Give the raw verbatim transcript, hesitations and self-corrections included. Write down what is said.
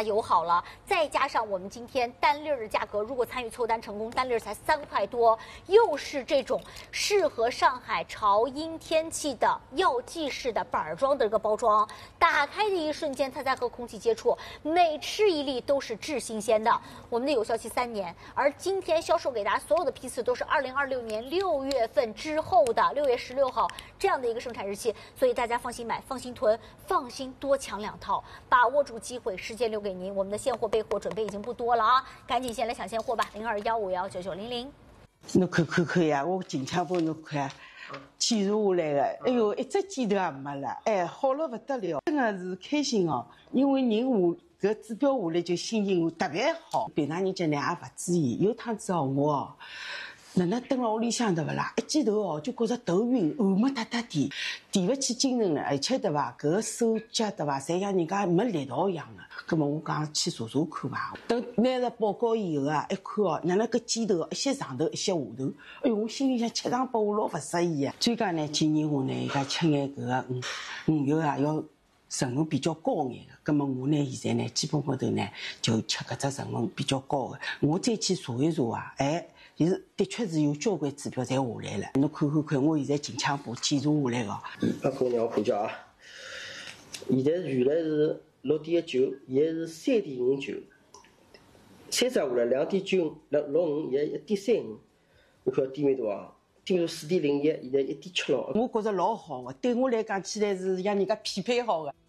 加友好了。再加上我们今天单粒儿的价格，如果参与凑单成功，单粒儿才三块多，又是这种适合上海潮阴天气的药剂式的板装的这个包装，打开的一瞬间，它在和空气接触，每吃一粒都是质新鲜的。我们的有效期三年，而今天销售给大家所有的批次都是二零二六年六月份之后的六月十六号这样的一个生产日期，所以大家放心买，放心囤，放心多抢两套，把握住机会，时间留给您。我们的现货备货准备已经不多了啊，赶紧先来抢现货吧，零二幺五幺九九零零。 侬看看看呀，我近腔帮侬看，检查下来的，哎哟，一只剪头也没了，哎，好了不得了，真的是开心哦，因为人下搿指标下来就心情特别好。平常日脚呢也勿注意，有趟子哦我哦。哪能蹲辣屋里向对勿啦？一记头哦，就觉着头晕，汗毛哒哒滴，提勿起精神了，而且对伐？搿个手脚对伐，侪像人家没力道一样的。葛末我讲去查查看伐。等拿着报告以后啊，一看哦，哪能搿肩头一些上头，一些下头，哎哟，我心里向七上八下老勿适意啊。专家呢建议我呢，伊讲吃眼搿个鱼鱼油啊，要成分比较高眼的。葛末我呢现在呢，基本高头呢就吃搿只成分比较高的。我再去查一查啊，哎。是，的确是有交关指标侪下来了。侬看看看，我现在近腔部检查下来个。 阿哥让我看叫啊，现在原来是六点一九，现在是三点五九，三十下来两点九六六五，现在一点三五。你看低没多少？低没四点零一，现在一点七六。 我觉着老好个，对我来讲起来是让人家匹配好个。